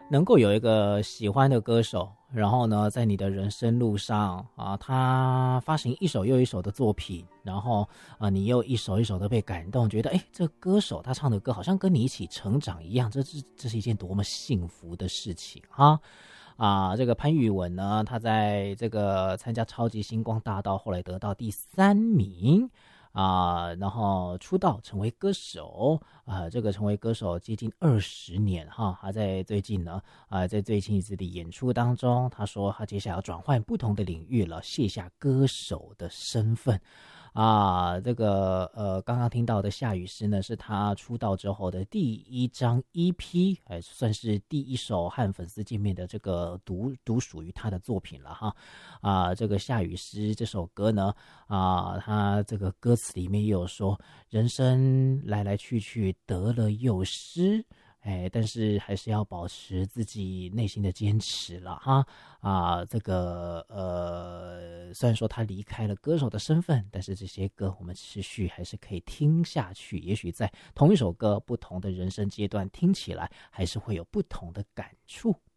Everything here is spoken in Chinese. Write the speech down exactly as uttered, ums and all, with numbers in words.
能够有一个喜欢的歌手，然后呢，在你的人生路上啊，他发行一首又一首的作品，然后啊，你又一首一首的被感动，觉得哎，这个歌手他唱的歌好像跟你一起成长一样，这是这是一件多么幸福的事情啊！啊，这个潘裕文呢，他在这个参加超级星光大道，后来得到第三名。啊，然后出道成为歌手啊，这个成为歌手接近二十年哈，他在最近呢啊，在最近一次的演出当中，他说他接下来要转换不同的领域了，卸下歌手的身份。啊，这个呃，刚刚听到的夏雨诗呢，是他出道之后的第一张 E P， 哎，算是第一首和粉丝见面的这个独独属于他的作品了哈。啊，这个夏雨诗这首歌呢，啊，他这个歌词里面也有说，人生来来去去，得了又失。哎，但是还是要保持自己内心的坚持了哈啊！这个呃，虽然说他离开了歌手的身份，但是这些歌我们持续还是可以听下去。也许在同一首歌，不同的人生阶段听起来，还是会有不同的感触。